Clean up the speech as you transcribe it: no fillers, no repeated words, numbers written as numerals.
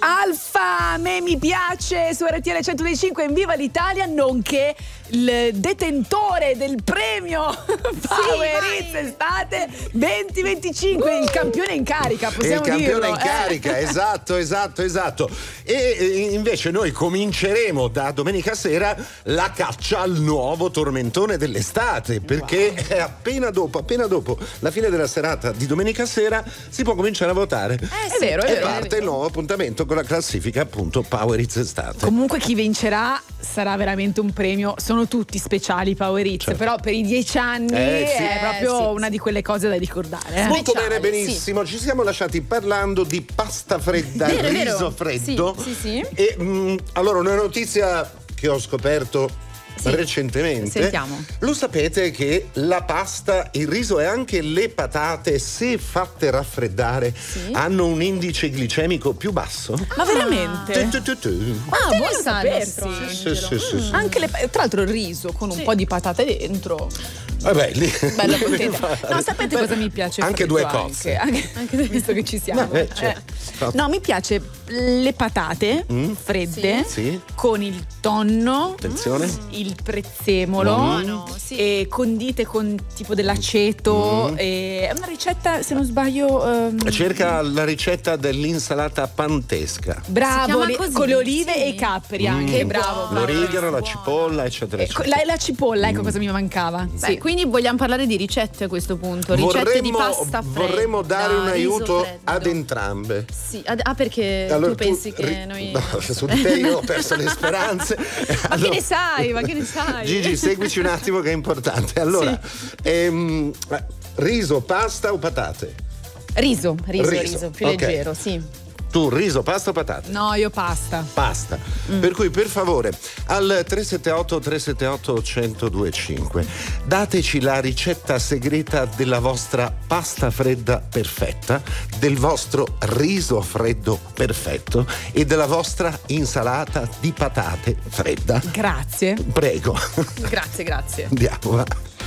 Alfame mi piace su RTL 105 in Viva l'Italia, nonché il detentore del premio Power Hits Estate 2025, il campione in carica, possiamo dirlo. Il campione in carica, esatto. E invece noi cominceremo da domenica sera la caccia al nuovo tormentone dell'estate, perché è appena dopo la fine della serata di domenica sera si può cominciare a votare. È vero. Parte il nuovo appuntamento con la classifica appunto Power Hits Estate. Comunque chi vincerà sarà veramente un premio. Sono tutti speciali Power Hits, certo. Però per i 10 anni è proprio una di quelle cose da ricordare. Molto speciali, bene, benissimo. Ci siamo lasciati parlando di pasta fredda, riso freddo. Sì. E allora una notizia che ho scoperto recentemente. Sentiamo. Lo sapete che la pasta, il riso e anche le patate, se fatte raffreddare, hanno un indice glicemico più basso? Ma veramente? Buon sapersi. Sì. Anche tra l'altro il riso con un po' di patate dentro. Vabbè, lì Bella potente. No, sapete cosa mi piace? Anche due cozze. Anche visto che ci siamo. No, mi piace le patate fredde con il tonno. Attenzione. Il prezzemolo e condite con tipo dell'aceto. È una ricetta, se non sbaglio. Cerca la ricetta dell'insalata pantesca. Bravo, con le olive e i capperi anche. Bravo. L'origano, la cipolla, eccetera. La cipolla, ecco cosa mi mancava. Quindi vogliamo parlare di ricette a questo punto. Ricette di pasta fredda. Vorremmo dare un aiuto freddo. ad entrambe. Sì, perché allora, tu pensi che noi. No, su di te io ho perso le speranze. Ma che ne sai? Gigi, seguici un attimo che è importante. Allora, riso, pasta o patate? Riso, più leggero, sì. Tu riso, pasta o patate? No, io pasta. Per cui per favore al 378-378-1025 dateci la ricetta segreta della vostra pasta fredda perfetta, del vostro riso freddo perfetto e della vostra insalata di patate fredda. Grazie. Prego. Grazie. Andiamo, va.